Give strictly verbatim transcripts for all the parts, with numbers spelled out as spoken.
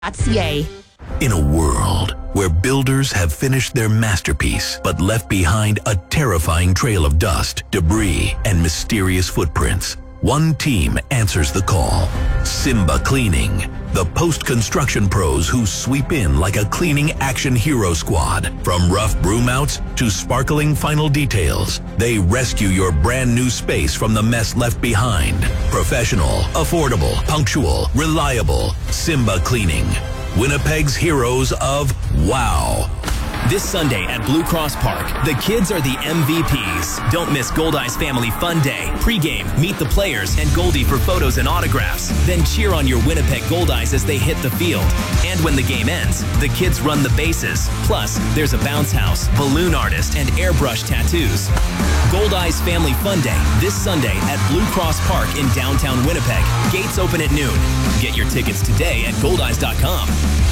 .ca. In a world where builders have finished their masterpiece but left behind a terrifying trail of dust, debris, and mysterious footprints, one team answers the call. Simba Cleaning. The post-construction pros who sweep in like a cleaning action hero squad. From rough broom-outs to sparkling final details, they rescue your brand new space from the mess left behind. Professional, affordable, punctual, reliable. Simba Cleaning. Winnipeg's heroes of wow. This Sunday at Blue Cross Park, the kids are the M V Ps. Don't miss Goldeyes Family Fun Day. Pre-game, meet the players and Goldie for photos and autographs. Then cheer on your Winnipeg Goldeyes as they hit the field. And when the game ends, the kids run the bases. Plus, there's a bounce house, balloon artist, and airbrush tattoos. Goldeyes Family Fun Day this Sunday at Blue Cross Park in downtown Winnipeg. Gates open at noon. Get your tickets today at goldeyes dot com.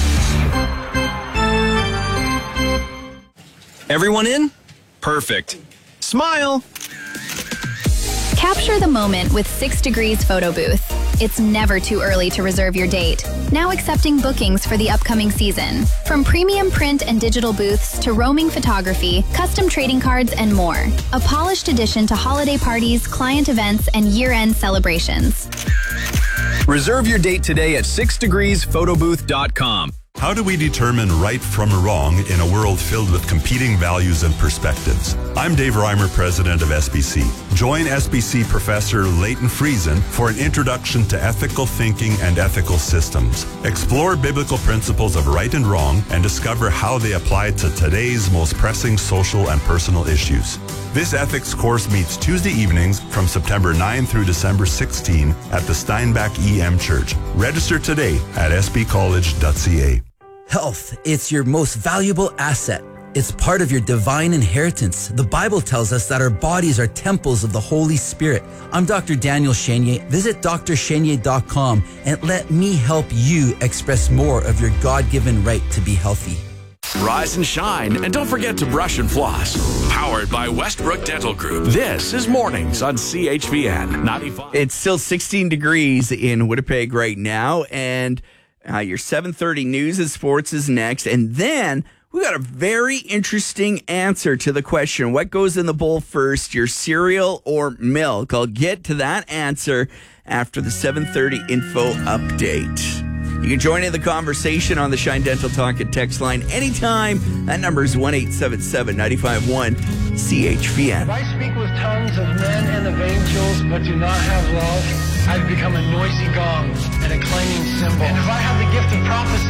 Everyone in? Perfect. Smile! Capture the moment with Six Degrees Photo Booth. It's never too early to reserve your date. Now accepting bookings for the upcoming season. From premium print and digital booths to roaming photography, custom trading cards, and more. A polished addition to holiday parties, client events, and year-end celebrations. Reserve your date today at six degrees photo booth dot com. How do we determine right from wrong in a world filled with competing values and perspectives? I'm Dave Reimer, president of S B C. Join S B C professor Leighton Friesen for an introduction to ethical thinking and ethical systems. Explore biblical principles of right and wrong and discover how they apply to today's most pressing social and personal issues. This ethics course meets Tuesday evenings from September ninth through December sixteenth at the Steinbach E M Church. Register today at s b college dot c a. Health, it's your most valuable asset. It's part of your divine inheritance. The Bible tells us that our bodies are temples of the Holy Spirit. I'm Doctor Daniel Chenier. Visit d r chenier dot com and let me help you express more of your God-given right to be healthy. Rise and shine, and don't forget to brush and floss. Powered by Westbrook Dental Group. This is Mornings on C H V N ninety-five. It's still sixteen degrees in Winnipeg right now, and uh, your seven thirty news and sports is next. And then we got a very interesting answer to the question, what goes in the bowl first, your cereal or milk? I'll get to that answer after the seven thirty info update. You can join in the conversation on the Shine Dental Talk and text line anytime. That number is one eight seven seven, nine five one, C H V N. If I speak with tongues of men and of angels, but do not have love, I've become a noisy gong and a clanging cymbal. And if I have the gift of prophecy